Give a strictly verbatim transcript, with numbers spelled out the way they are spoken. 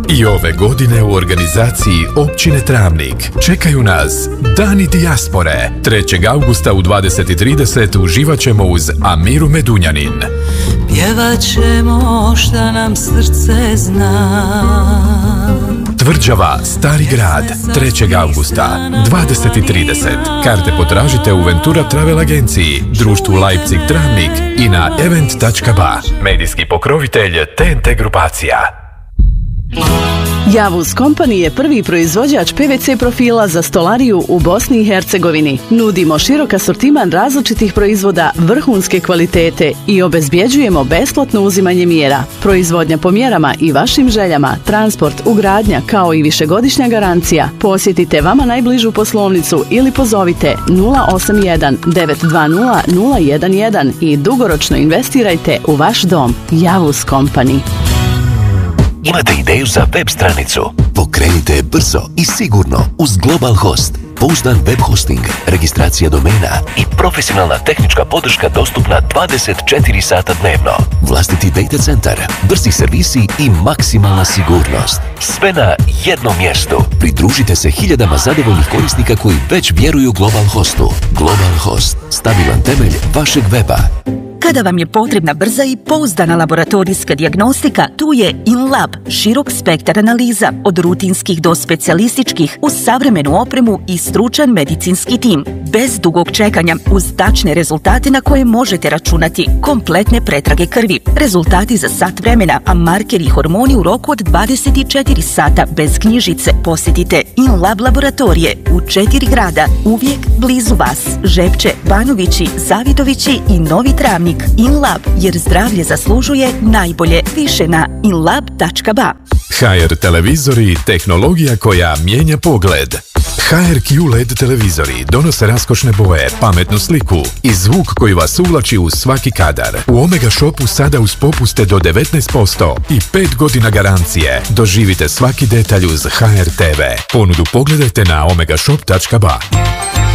I ove godine u organizaciji Općine Travnik čekaju nas Dani dijaspore. trećeg augusta u dvadeset i trideset uživat ćemo uz Amiru Medunjanin. Pjevat ćemo šta nam srce zna. Tvrđava, Stari grad, trećeg augusta, dvadeset i trideset. Karte potražite u Ventura Travel agenciji, društvu Leipzig Travnik i na event tačka ba. Medijski pokrovitelj T N T grupacija. Javuz Company je prvi proizvođač P V C profila za stolariju u Bosni i Hercegovini. Nudimo širok asortiman različitih proizvoda vrhunske kvalitete i obezbjeđujemo besplatno uzimanje mjera. Proizvodnja po mjerama i vašim željama, transport, ugradnja kao i višegodišnja garancija. Posjetite vama najbližu poslovnicu ili pozovite nula osam jedan devet dva nula nula jedan jedan i dugoročno investirajte u vaš dom. Javuz Company. Imate ideju za web stranicu? Pokrenite je brzo i sigurno uz Global Host. Pouzdan web hosting, registracija domena i profesionalna tehnička podrška dostupna dvadeset četiri sata dnevno. Vlastiti data centar, brzi servisi i maksimalna sigurnost. Sve na jednom mjestu. Pridružite se hiljadama zadovoljnih korisnika koji već vjeruju Global Hostu. Global Host, stabilan temelj vašeg weba. Kada vam je potrebna brza i pouzdana laboratorijska dijagnostika, tu je InLab, širok spektar analiza, od rutinskih do specijalističkih, uz savremenu opremu i stručan medicinski tim. Bez dugog čekanja, uz tačne rezultate na koje možete računati, kompletne pretrage krvi, rezultati za sat vremena, a markeri i hormoni u roku od dvadeset četiri sata bez knjižice. Posjetite InLab laboratorije u četiri grada, uvijek blizu vas. Žepče, Banovići, Zavidovići i Novi Travnik. InLab, jer zdravlje zaslužuje najbolje. Više na inlab tačka ba. H R televizori, tehnologija koja mijenja pogled. H R Q L E D televizori donose raskošne boje, pametnu sliku i zvuk koji vas uvlači u svaki kadar. U Omega Shopu sada uz popuste do devetnaest posto i pet godina garancije. Doživite svaki detalj uz H R T V. Ponudu pogledajte na omega shop tačka ba.